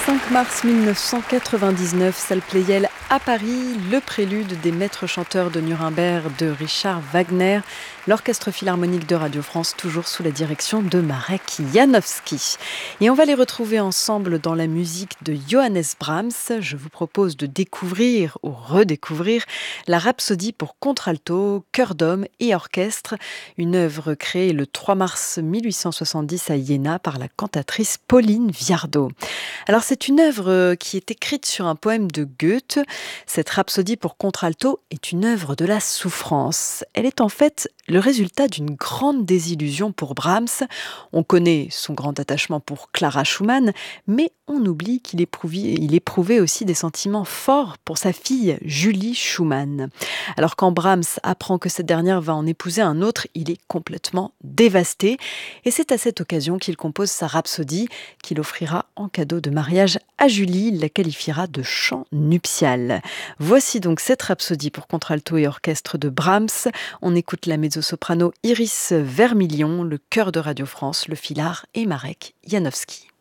5 mars 1999, salle Pleyel à Paris, le prélude des maîtres chanteurs de Nuremberg de Richard Wagner, l'Orchestre Philharmonique de Radio France, toujours sous la direction de Marek Janowski. Et on va les retrouver ensemble dans la musique de Johannes Brahms. Je vous propose de découvrir ou redécouvrir la Rhapsodie pour contralto, chœur d'homme et orchestre, une œuvre créée le 3 mars 1870 à Iéna par la cantatrice Pauline Viardot. Alors c'est une œuvre qui est écrite sur un poème de Goethe. Cette Rhapsodie pour contralto est une œuvre de la souffrance. Elle est en fait le résultat d'une grande désillusion pour Brahms. On connaît son grand attachement pour Clara Schumann, mais on oublie qu'il éprouvait aussi des sentiments forts pour sa fille Julie Schumann. Alors quand Brahms apprend que cette dernière va en épouser un autre, il est complètement dévasté. Et c'est à cette occasion qu'il compose sa Rhapsodie, qu'il offrira en cadeau de mariage à Julie. Il la qualifiera de chant nuptial. Voici donc cette Rhapsodie pour contralto et orchestre de Brahms. On écoute la mezzo-soprano Iris Vermilion, le chœur de Radio France, le Philhar et Marek Janowski.